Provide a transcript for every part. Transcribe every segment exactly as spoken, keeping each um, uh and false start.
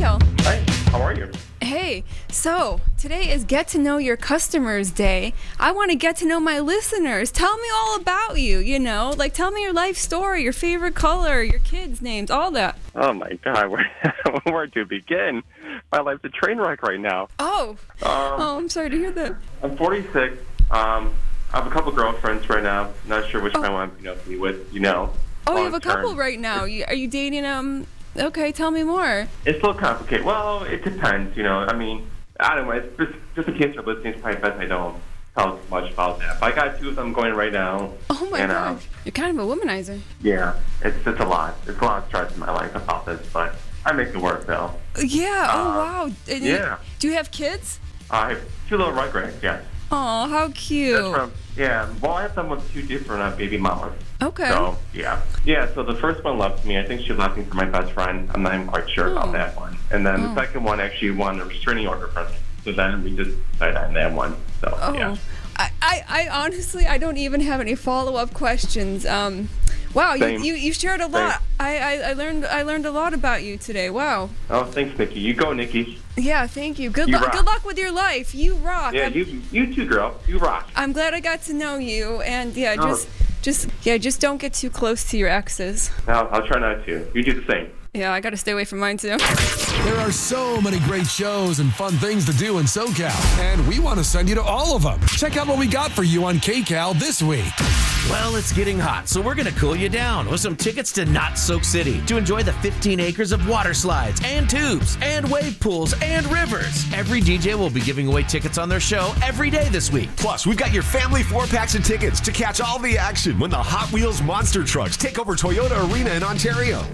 Kel. Hi, how are you? Hey, so today is Get to Know Your Customers Day. I want to get to know my listeners. Tell me all about you, you know, like tell me your life story, your favorite color, your kids' names, all that. Oh my God, where, where to begin? My life's a train wreck right now. Oh, Um, oh, I'm sorry to hear that. I'm forty-six. Um, I have a couple girlfriends right now. Not sure which Oh. one I want to you know, be with, you know. Oh, you have a long-term. couple right now. You, are you dating them? Okay, tell me more. It's a little complicated. Well, it depends, you know. I mean, I don't know. It's just, just in case you're listening, it's probably best I don't tell too much about that. But I got two of them going right now. Oh my and, gosh, uh, you're kind of a womanizer. Yeah, it's it's a lot. It's a lot of stress in my life about this, but I make it work, though. Yeah, oh Uh, wow. And you- yeah. do you have kids? I have two little rugrats, yes. Oh, how cute. That's from, yeah, well, I have them with two different uh, baby mamas. Okay. So, yeah. Yeah, so the first one left me. I think she left me for my best friend. I'm not even quite sure Oh. about that one. And then Oh. the second one actually won a restraining order from me. So then we just decided on that one. So, Oh, yeah. I, I, I honestly, I don't even have any follow-up questions. Um, wow, you, Same. you, you shared a lot. I, I, I learned I learned a lot about you today. Wow. Oh, thanks, Nikki. You go, Nikki. Yeah, thank you. Good You luck. rock. Good luck with your life. You rock. Yeah, I'm, you you too, girl. You rock. I'm glad I got to know you. And yeah, Oh. just just yeah, just don't get too close to your exes. I'll, I'll try not to. You do the same. Yeah, I got to stay away from mine too. There are so many great shows and fun things to do in SoCal, and we want to send you to all of them. Check out what we got for you on KCal this week. Well, it's getting hot, so we're going to cool you down with some tickets to Not Soak City to enjoy the fifteen acres of water slides and tubes and wave pools and rivers. Every D J will be giving away tickets on their show every day this week. Plus, we've got your family four packs of tickets to catch all the action when the Hot Wheels monster trucks take over Toyota Arena in Ontario.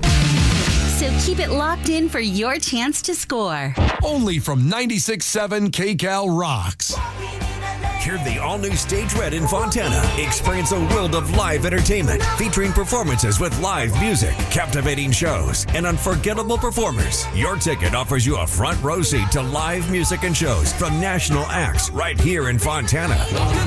So keep it locked in for your chance to score. Only from ninety-six point seven KCal Rocks. Hear the all-new Stage Red in Fontana. Experience a world of live entertainment featuring performances with live music, captivating shows, and unforgettable performers. Your ticket offers you a front row seat to live music and shows from national acts right here in Fontana.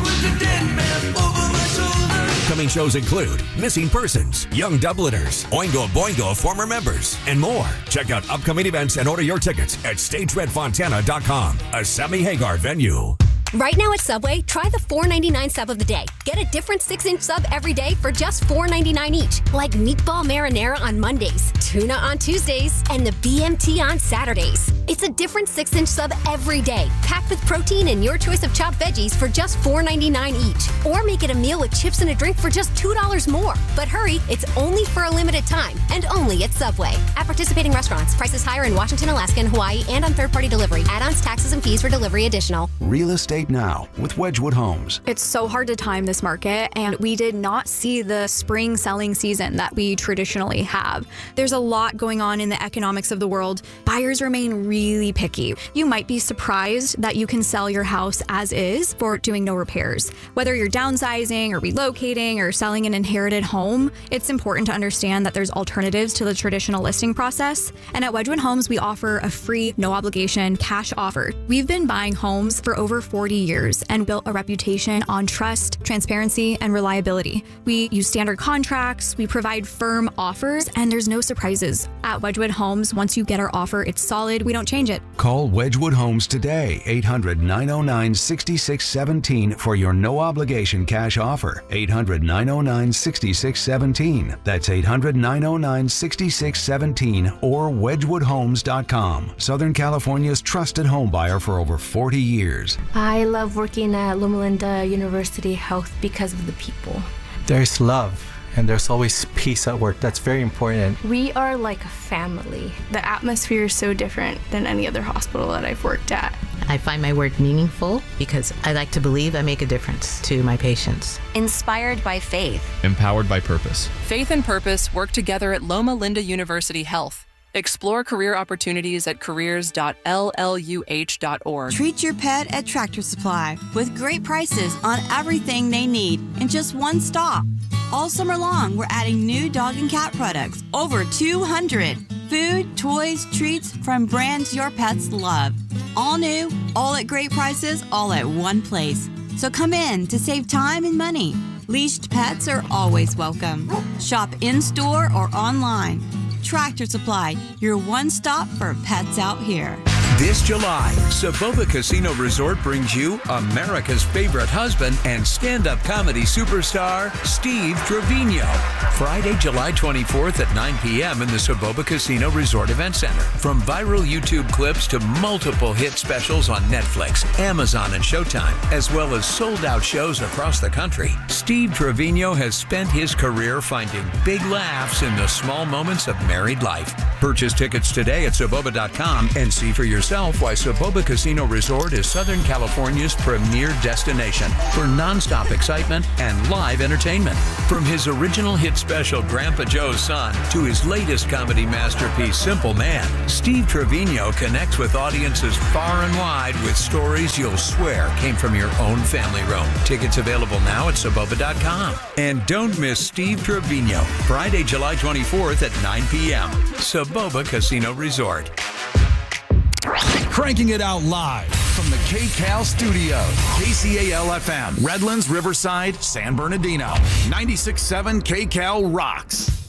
Upcoming shows include Missing Persons, Young Dubliners, Oingo Boingo former members, and more. Check out upcoming events and order your tickets at stage red fontana dot com, a Sammy Hagar venue. Right now at Subway, try the four ninety-nine sub of the day. Get a different six-inch sub every day for just four ninety-nine each, like meatball marinara on Mondays, tuna on Tuesdays, and the B M T on Saturdays. It's a different six-inch sub every day, packed with protein and your choice of chopped veggies for just four ninety-nine each. Or make it a meal with chips and a drink for just two dollars more. But hurry, it's only for a limited time, and only at Subway. At participating restaurants, prices higher in Washington, Alaska, and Hawaii, and on third-party delivery. Add-ons, taxes, and fees for delivery additional. Real estate now with Wedgwood Homes. It's so hard to time this market, and we did not see the spring selling season that we traditionally have. There's a lot going on in the economics of the world. Buyers remain really picky. You might be surprised that you can sell your house as is for doing no repairs. Whether you're downsizing or relocating or selling an inherited home, it's important to understand that there's alternatives to the traditional listing process. And at Wedgwood Homes, we offer a free, no obligation cash offer. We've been buying homes for over forty years and built a reputation on trust, transparency, and reliability. We use standard contracts, we provide firm offers, and there's no surprises. At Wedgwood Homes, once you get our offer, it's solid, we don't change it. Call Wedgwood Homes today, eight hundred, nine oh nine, six six one seven for your no-obligation cash offer. eight hundred, nine oh nine, six six one seven. That's eight hundred, nine oh nine, six six one seven or wedgwood homes dot com. Southern California's trusted home buyer for over forty years. I love working at Loma Linda University Health because of the people. There's love and there's always peace at work. That's very important. We are like a family. The atmosphere is so different than any other hospital that I've worked at. I find my work meaningful because I like to believe I make a difference to my patients. Inspired by faith. Empowered by purpose. Faith and purpose work together at Loma Linda University Health. Explore career opportunities at careers dot l l u h dot org. Treat your pet at Tractor Supply with great prices on everything they need in just one stop. All summer long, we're adding new dog and cat products, over two hundred. Food, toys, treats from brands your pets love. All new, all at great prices, all at one place. So come in to save time and money. Leashed pets are always welcome. Shop in-store or online. Tractor Supply, your one stop for pets out here. This July, Soboba Casino Resort brings you America's favorite husband and stand-up comedy superstar, Steve Trevino. Friday, July twenty-fourth at nine p.m. in the Soboba Casino Resort Event Center. From viral YouTube clips to multiple hit specials on Netflix, Amazon, and Showtime, as well as sold-out shows across the country, Steve Trevino has spent his career finding big laughs in the small moments of married life. Purchase tickets today at Soboba dot com and see for yourself why Soboba Casino Resort is Southern California's premier destination for nonstop excitement and live entertainment. From his original hit special Grandpa Joe's Son to his latest comedy masterpiece Simple Man, Steve Trevino connects with audiences far and wide with stories you'll swear came from your own family room. Tickets available now at Soboba dot com. And don't miss Steve Trevino, Friday, July twenty-fourth at nine p.m. Soboba Casino Resort. Cranking it out live from the K C A L studio. K C A L F M, Redlands, Riverside, San Bernardino. ninety-six point seven K C A L rocks.